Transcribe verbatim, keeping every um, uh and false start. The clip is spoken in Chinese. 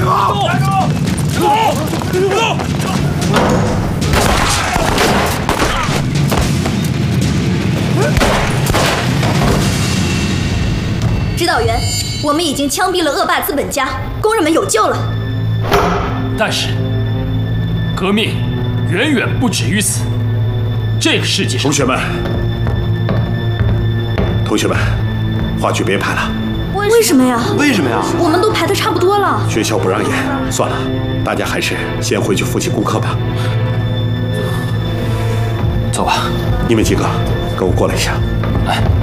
住！ 走！走！ 指导员，我们已经枪毙了恶霸资本家，工人们有救了。 但是，革命远远不止于此。这个世界上， 同学们，同学们，话剧别排了。 为什么呀？ 为什么呀？ 我们都排得差不多了。 学校不让演，算了，大家还是先回去复习功课吧。 走吧。 你们几个跟我过来一下。 来。